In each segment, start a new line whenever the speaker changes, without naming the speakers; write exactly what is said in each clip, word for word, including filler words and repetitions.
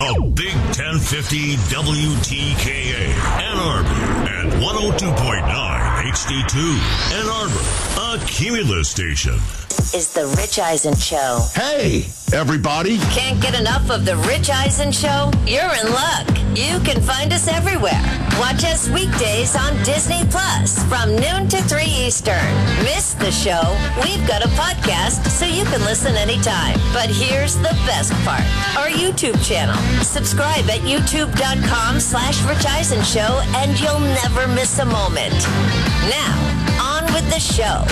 A Big ten fifty W T K A, Ann Arbor, and one oh two point nine H D two, Ann Arbor, a Cumulus station.
Is the Rich Eisen Show.
Hey, everybody.
Can't get enough of the Rich Eisen Show? You're in luck. You can find us everywhere. Watch us weekdays on Disney Plus from noon to three Eastern. Miss the show? We've got a podcast so you can listen anytime. But here's the best part. Our YouTube channel. Subscribe at youtube.com slash Rich Eisen Show and you'll never miss a moment. Now, on with the show.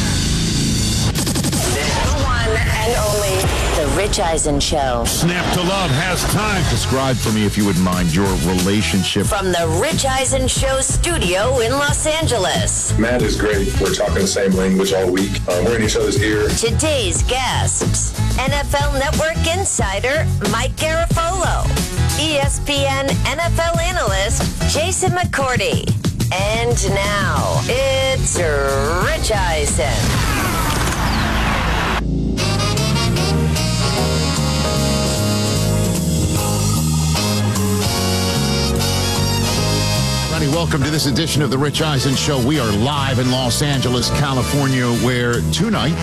The one and only The Rich Eisen Show.
Snap to Love has time. Describe for me, if you would mind, your relationship.
From the Rich Eisen Show studio in Los Angeles.
Matt is great. We're talking the same language all week. Um, we're in each other's ear.
Today's guests. N F L Network insider Mike Garafolo. E S P N N F L analyst Jason McCourty. And now, it's Rich Eisen.
Welcome to this edition of the Rich Eisen Show. We are live in Los Angeles, California, where tonight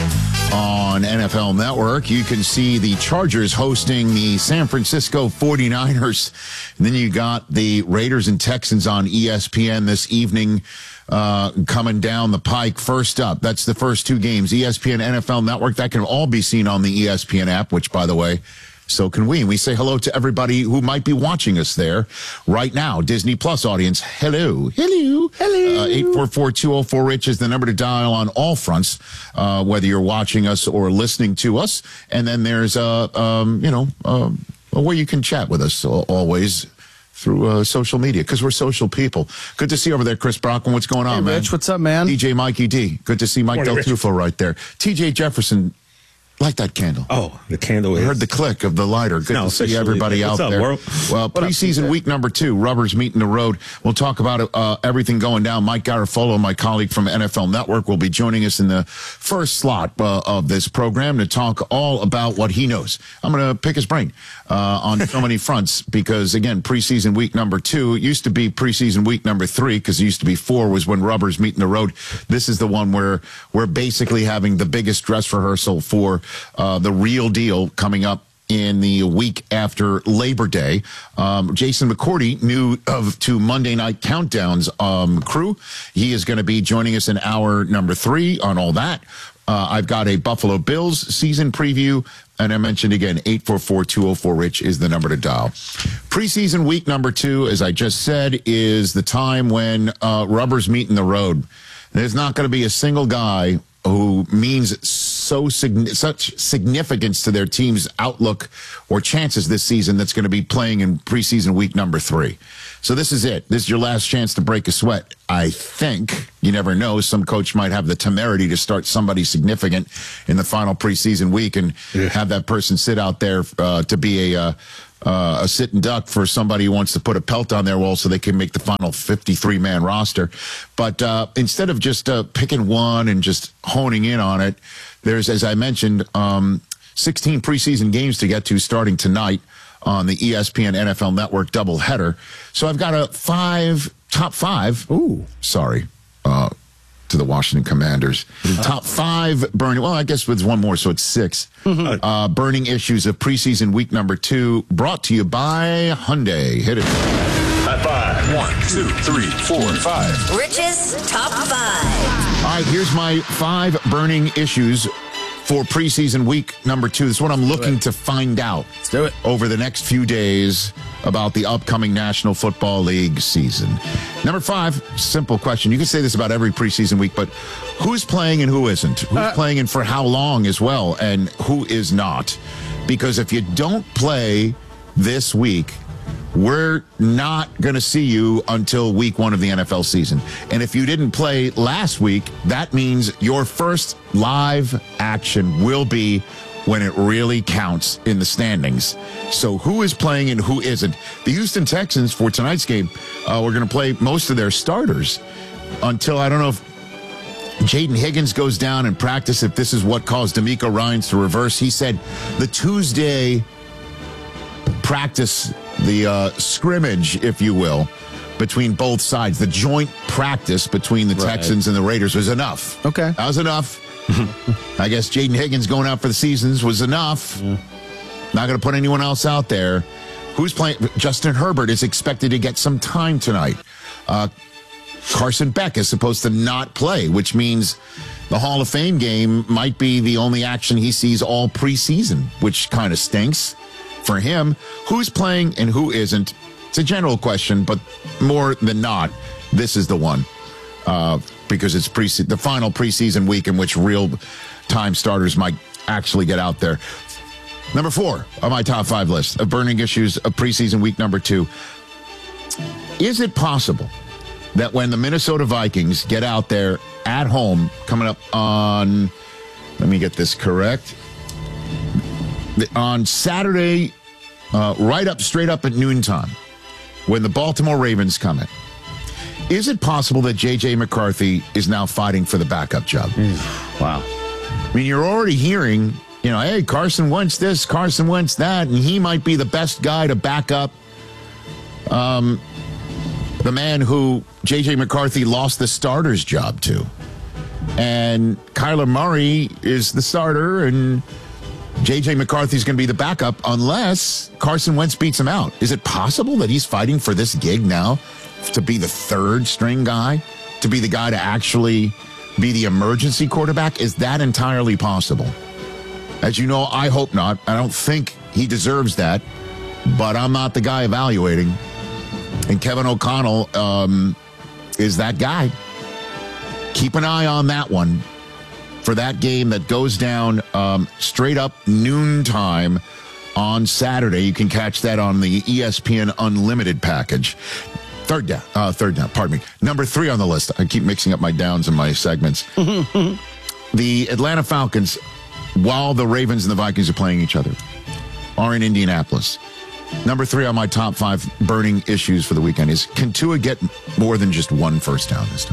on N F L Network, you can see the Chargers hosting the San Francisco forty-niners. And then you got the Raiders and Texans on E S P N this evening uh, coming down the pike. First up, that's the first two games. E S P N N F L Network, that can all be seen on the E S P N app, which, by the way, so can we. And we say hello to everybody who might be watching us there right now. Disney Plus audience, hello. Hello. Hello. Uh, eight four four, two oh four, RICH is the number to dial on all fronts, uh, whether you're watching us or listening to us. And then there's, uh, um, you know, uh, a way you can chat with us always through uh, social media, because we're social people. Good to see you over there, Chris Brockman. What's going on,
hey,
man?
Rich, what's up, man?
D J Mikey D. Good to see Mike
Morning,
Del Tufo right there. T J Jefferson. Light that candle.
Oh, the candle is...
I heard the click of the lighter. Good
no,
to see everybody
What's
out
up,
there.
World?
Well,
what
preseason
up,
week number two, rubbers meeting the road. We'll talk about uh, everything going down. Mike Garafolo, my colleague from N F L Network, will be joining us in the first slot uh, of this program to talk all about what he knows. I'm going to pick his brain uh, on so many fronts because, again, preseason week number two, it used to be preseason week number three because it used to be four was when rubbers meeting the road. This is the one where we're basically having the biggest dress rehearsal for uh, the real deal coming up in the week after Labor Day. Um, Jason McCourty, new of to Monday Night Countdown's um, crew. He is going to be joining us in hour number three on all that. Uh, I've got a Buffalo Bills season preview. And I mentioned again, eight four four, two oh four, RICH is the number to dial. Preseason week number two, as I just said, is the time when uh, rubbers meet in the road. There's not going to be a single guy who means so such significance to their team's outlook or chances this season that's going to be playing in preseason week number three. So this is it. This is your last chance to break a sweat. I think, you never know, some coach might have the temerity to start somebody significant in the final preseason week and yeah. have that person sit out there uh, to be a uh, uh, a sitting duck for somebody who wants to put a pelt on their wall so they can make the final fifty-three man roster. But uh, instead of just uh, picking one and just honing in on it, there's, as I mentioned, um, sixteen preseason games to get to starting tonight on the E S P N N F L Network doubleheader. So I've got a five, top five. Ooh, sorry, uh, to the Washington Commanders. Uh-huh. Top five burning, well, I guess with one more, so it's six. Mm-hmm. Uh, burning issues of preseason week number two, brought to you by Hyundai. Hit it.
High five. One, two, three, four, five.
Rich's top five.
All right, here's my five burning issues for preseason week number two. This is what I'm looking to find out
Let's do it.
over the next few days about the upcoming National Football League season. Number five, simple question. You can say this about every preseason week, but who's playing and who isn't? Who's uh, playing and for how long as well, and who is not? Because if you don't play this week, we're not going to see you until week one of the N F L season. And if you didn't play last week, that means your first live action will be when it really counts in the standings. So who is playing and who isn't? The Houston Texans, for tonight's game, uh, we're going to play most of their starters until, I don't know if Jaden Higgins goes down in practice, if this is what caused D'Amico Ryans to reverse. He said the Tuesday practice, the uh, scrimmage, if you will, between both sides, the joint practice between the
Right.
Texans and the Raiders was enough.
Okay.
That was enough. I guess Jaden Higgins going out for the seasons was enough.
Yeah.
Not going to put anyone else out there. Who's playing? Justin Herbert is expected to get some time tonight. Uh, Carson Beck is supposed to not play, which means the Hall of Fame game might be the only action he sees all preseason, which kind of stinks for him. Who's playing and who isn't? It's a general question, but more than not, this is the one. Uh, because it's pre- the final preseason week in which real-time starters might actually get out there. Number four on my top five list of burning issues of preseason week number two. Is it possible that when the Minnesota Vikings get out there at home, coming up on, let me get this correct, on Saturday, uh, right up, straight up at noontime, when the Baltimore Ravens come in, is it possible that J J McCarthy is now fighting for the backup job?
Wow.
I mean, you're already hearing, you know, hey, Carson Wentz this, Carson Wentz that, and he might be the best guy to back up um, the man who J J McCarthy lost the starter's job to. And Kyler Murray is the starter, and J J McCarthy's going to be the backup unless Carson Wentz beats him out. Is it possible that he's fighting for this gig now to be the third string guy, to be the guy to actually be the emergency quarterback? Is that entirely possible? As you know, I hope not. I don't think he deserves that, but I'm not the guy evaluating. And Kevin O'Connell um, is that guy. Keep an eye on that one for that game that goes down um, straight up noontime on Saturday. You can catch that on the E S P N Unlimited package. Third down, uh, third down, pardon me. Number three on the list. I keep mixing up my downs and my segments. The Atlanta Falcons, while the Ravens and the Vikings are playing each other, are in Indianapolis. Number three on my top five burning issues for the weekend is, can Tua get more than just one first down this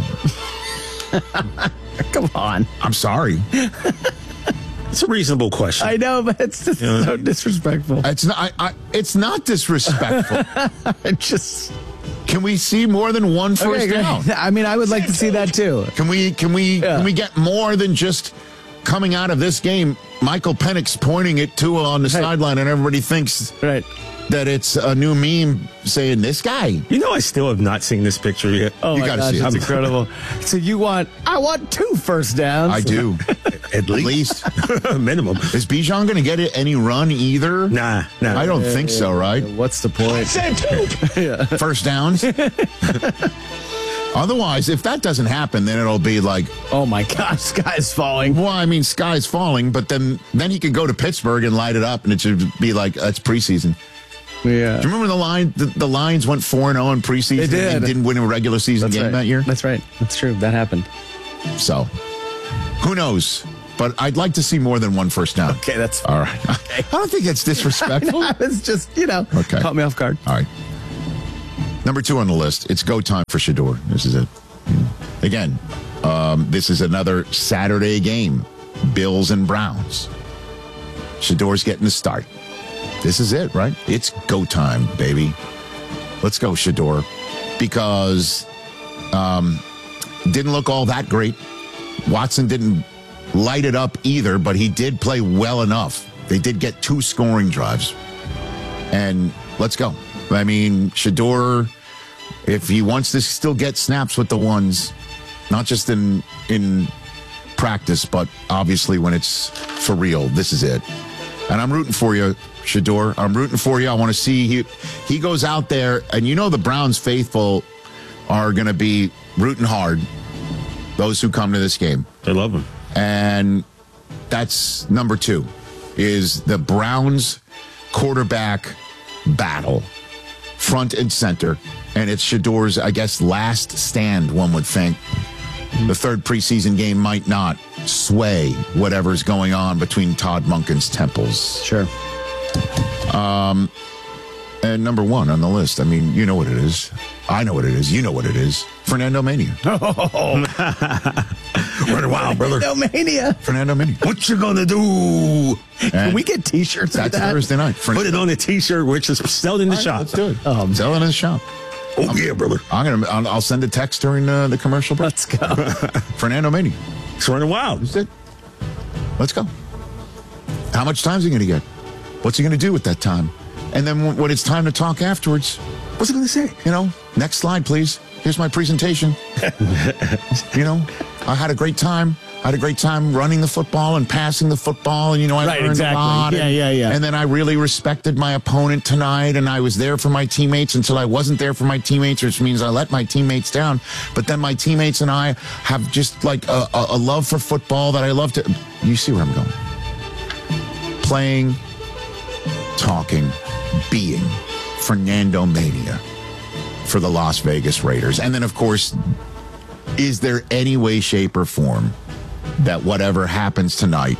time?
Come on.
I'm sorry.
It's a reasonable question.
I know, but it's just
Yeah.
so disrespectful.
It's not. I, I, it's not disrespectful.
I just.
Can we see more than one first
Okay,
down?
great. I mean, I would like to see that too.
Can we? Can we?
Yeah.
Can we get more than just coming out of this game? Michael Penix pointing at Tua on the
Right.
sideline, and everybody thinks
Right.
that it's a new meme saying this guy.
You know, I still have not seen this picture yet.
Oh
You
my
gotta
gosh,
see it.
it's incredible. So you want? I want two first downs.
I do.
At
At
least.
least.
Minimum.
Is Bijan going to get it any run either?
Nah, nah.
I don't think so, right?
What's the point?
First downs. Otherwise, if that doesn't happen, then it'll be like,
Oh my gosh, sky's falling.
well, I mean, sky's falling, but then then he could go to Pittsburgh and light it up, and it should be like, that's preseason.
Yeah.
Do you remember the line? The, the Lions went four and zero in preseason.
They did.
And didn't win a regular season
That's
game
right.
that year.
That's right. That's true. That happened.
So, who knows? But I'd like to see more than one first down.
Okay, that's
All right. I don't think that's disrespectful.
It's just, you know,
Okay.
caught me off guard.
All right. Number two on the list. It's go time for Shador. This is it. Again, um, this is another Saturday game. Bills and Browns. Shador's getting the start. This is it, right? It's go time, baby. Let's go, Shador. Because um, didn't look all that great. Watson didn't light it up either, but he did play well enough. They did get two scoring drives. And let's go. I mean, Shador, if he wants to still get snaps with the ones, not just in in practice, but obviously when it's for real, this is it. And I'm rooting for you, Shador. I'm rooting for you. I want to see he he goes out there, and you know the Browns faithful are going to be rooting hard, those who come to this game.
I love him.
And that's number two, is the Browns quarterback battle, front and center. And it's Shador's, I guess, last stand, one would think. The third preseason game might not sway whatever's going on between Todd Monken's temples.
Sure.
And number one on the list, I mean, you know what it is. I know what it is. You know what it is. Fernando Mania.
Running wild, brother.
Mania.
Fernando Mini.
What you gonna do?
Can we get T-shirts like
That's
that?
Thursday night.
Put it on a T-shirt, which is sold in the
All right,
shop.
let's do it.
Um,
Sell it in the shop.
Oh yeah, brother.
I'm gonna. I'll, I'll send a text during uh, the commercial break.
Let's go.
Fernando Mini.
It's running wild.
That's it. Let's go. How much time is he going to get? What's he going to do with that time? And then when when it's time to talk afterwards,
What's he gonna say?
you know, next slide, please. Here's my presentation. You know, I had a great time. I had a great time running the football and passing the football, and you know, I
Right,
learned
exactly.
a lot.
Yeah,
and,
yeah, yeah.
And then I really respected my opponent tonight, and I was there for my teammates until I wasn't there for my teammates, which means I let my teammates down. But then my teammates and I have just like a, a, a love for football that I love to. You see where I'm going? Playing, talking, being Fernando Mania for the Las Vegas Raiders. And then, of course, is there any way, shape, or form that whatever happens tonight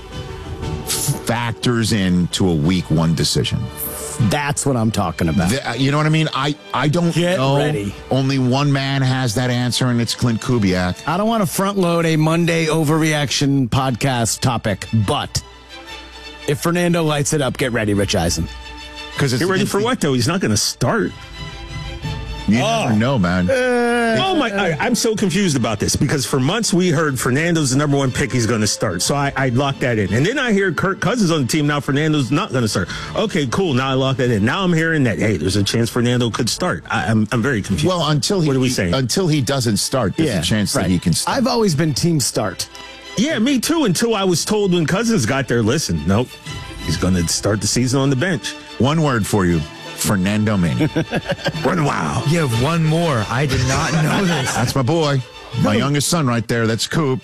factors into a week one decision?
That's what I'm talking about.
The- you know what I mean? I, I don't
Get
know.
ready.
Only one man has that answer, and it's Clint Kubiak.
I don't want to front load a Monday overreaction podcast topic, but if Fernando lights it up, get ready, Rich Eisen.
Because it's
Get ready
against
for
the-
what though? He's not gonna start.
You never know, man.
Oh my! I, I'm so confused about this because for months we heard Fernando's the number one pick. He's going to start, so I, I locked that in. And then I hear Kirk Cousins on the team now. Fernando's not going to start. Okay, cool. Now I locked that in. Now I'm hearing that hey, there's a chance Fernando could start. I, I'm I'm very confused.
Well, until he
what are we saying?
until he doesn't start, there's
Yeah,
a chance
right.
that he can start.
I've always been team start.
Yeah, me too. Until I was told when Cousins got there, listen, nope, he's going to start the season on the bench.
One word for you, Fernando Mania.
Run wild.
You have one more. I did not know this.
That's my boy, my youngest son right there. That's Coop.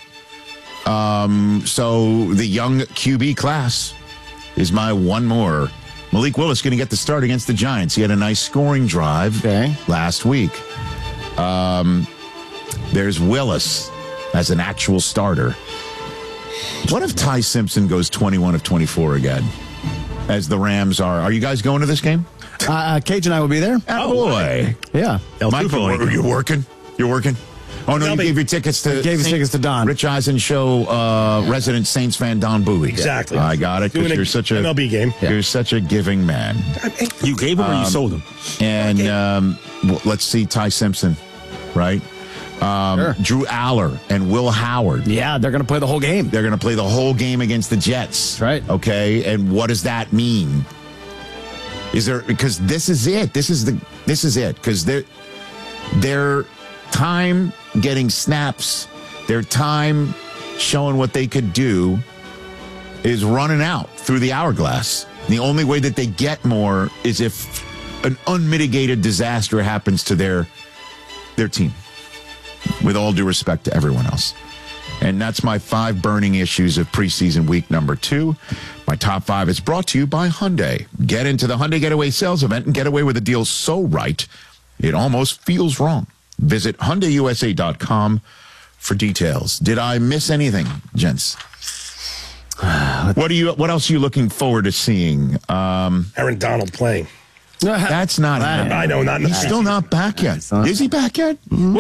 Um, so the young Q B class is my one more. Malik Willis going to get the start against the Giants. He had a nice scoring drive
Okay.
last week. Um, there's Willis as an actual starter. What if Ty Simpson goes twenty-one of twenty-four again, as the Rams are? Are you guys going to this game?
Uh, uh, Cage and I will be there.
Oh, boy.
Yeah.
El
Mike,
Tufo ain't
are you
going.
working? You're working? Oh, no,
I'll
you
be-
gave your tickets to...
Gave his
Saint-
tickets to Don.
Rich Eisen Show uh, resident Saints fan Don Bowie.
Exactly.
I got it,
Doing
because
a
you're such a...
M L B game.
You're such a giving man.
You gave him or you sold him?
And um, w- let's see Ty Simpson, right? Um,
Sure.
Drew Aller and Will Howard.
Yeah, they're going to play the whole game.
They're going to play the whole game against the Jets.
That's right.
Okay, and what does that mean? Is there, because this is it. This is the this is it. Because their their time getting snaps, their time showing what they could do is running out through the hourglass. The only way that they get more is if an unmitigated disaster happens to their their team. With all due respect to everyone else. And that's my five burning issues of preseason week number two. My top five is brought to you by Hyundai. Get into the Hyundai Getaway sales event and get away with a deal so right, it almost feels wrong. Visit Hyundai U S A dot com for details. Did I miss anything, gents? What are you? What else are you looking forward to seeing? Um,
Aaron Donald playing.
that's not.
I know, not in the
He's still not back yet.
not.
Is he back yet?